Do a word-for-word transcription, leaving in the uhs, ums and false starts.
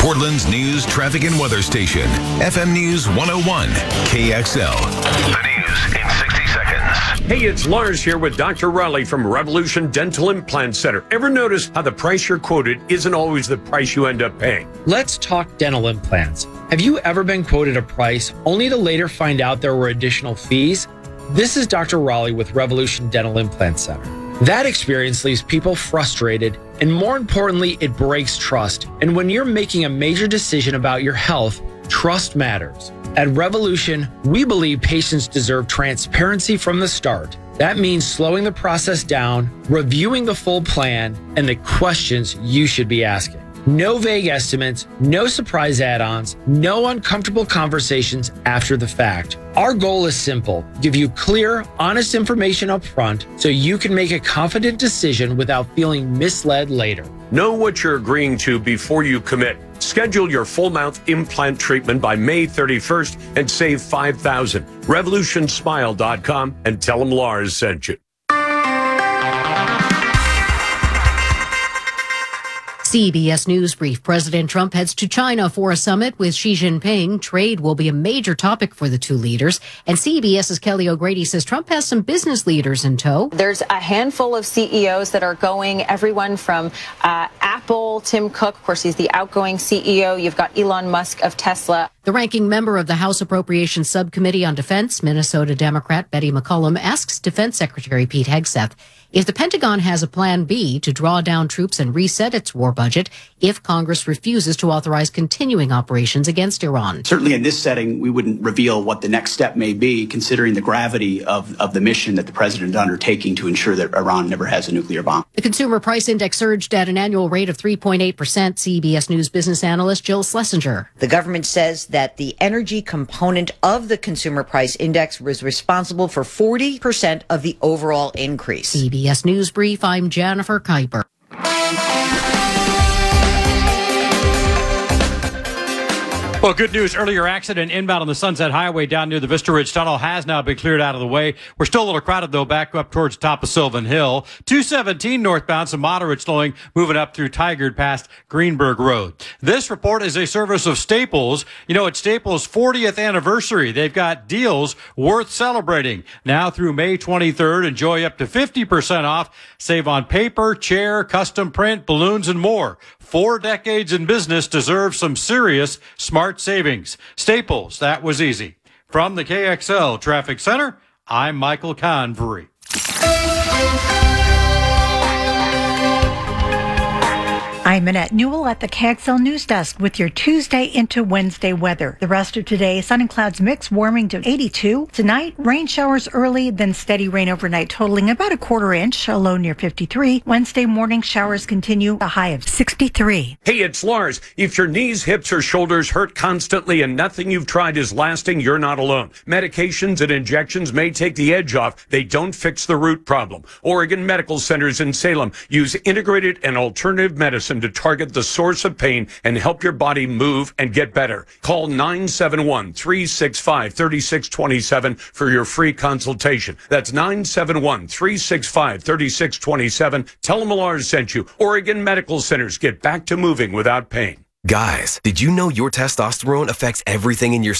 Portland's news, traffic, and weather station. F M News one oh one, K X L. The news in sixty seconds. Hey, it's Lars here with Doctor Raleigh from Revolution Dental Implant Center. Ever notice how the price you're quoted isn't always the price you end up paying? Let's talk dental implants. Have you ever been quoted a price only to later find out there were additional fees? This is Doctor Raleigh with Revolution Dental Implant Center. That experience leaves people frustrated, and more importantly, it breaks trust. And when you're making a major decision about your health, trust matters. At Revolution, we believe patients deserve transparency from the start. That means slowing the process down, reviewing the full plan, and the questions you should be asking. No vague estimates, no surprise add-ons, no uncomfortable conversations after the fact. Our goal is simple: give you clear, honest information up front so you can make a confident decision without feeling misled later. Know what you're agreeing to before you commit. Schedule your full mouth implant treatment by May thirty-first and save five thousand dollars. revolution smile dot com and tell them Lars sent you. C B S News Brief. President Trump heads to China for a summit with Xi Jinping. Trade will be a major topic for the two leaders. And CBS's Kelly O'Grady says Trump has some business leaders in tow. There's a handful of C E Os that are going, everyone from uh, Apple, Tim Cook, of course, he's the outgoing C E O. You've got Elon Musk of Tesla. The ranking member of the House Appropriations Subcommittee on Defense, Minnesota Democrat Betty McCollum, asks Defense Secretary Pete Hegseth if the Pentagon has a plan B to draw down troops and reset its war budget if Congress refuses to authorize continuing operations against Iran. Certainly in this setting, we wouldn't reveal what the next step may be, considering the gravity of, of the mission that the president is undertaking to ensure that Iran never has a nuclear bomb. The Consumer Price Index surged at an annual rate of three point eight percent. C B S News business analyst Jill Schlesinger. The government says that the energy component of the Consumer Price Index was responsible for forty percent of the overall increase. C B S News Brief, I'm Jennifer Kuiper. Well, good news. Earlier accident inbound on the Sunset Highway down near the Vista Ridge Tunnel has now been cleared out of the way. We're still a little crowded, though, back up towards the top of Sylvan Hill. two seventeen northbound, some moderate slowing, moving up through Tigard past Greenberg Road. This report is a service of Staples. You know, it's Staples' fortieth anniversary. They've got deals worth celebrating. Now through May twenty-third, enjoy up to fifty percent off. Save on paper, chair, custom print, balloons, and more. Four decades in business deserve some serious smart savings. Staples, that was easy. From the K X L Traffic Center, I'm Michael Convery. I'm Annette Newell at the K X L News Desk with your Tuesday into Wednesday weather. The rest of today, sun and clouds mix, warming to eighty-two. Tonight, rain showers early, then steady rain overnight, totaling about a quarter inch, a low near fifty-three. Wednesday morning, showers continue, a high of sixty-three. Hey, it's Lars. If your knees, hips, or shoulders hurt constantly and nothing you've tried is lasting, you're not alone. Medications and injections may take the edge off. They don't fix the root problem. Oregon Medical Centers in Salem use integrated and alternative medicine to target the source of pain and help your body move and get better. Call nine seven one, three six five, three six two seven for your free consultation. That's nine seven one, three six five, three six two seven. Tell them Lars sent you. Oregon Medical Centers. Get back to moving without pain. Guys, did you know your testosterone affects everything in your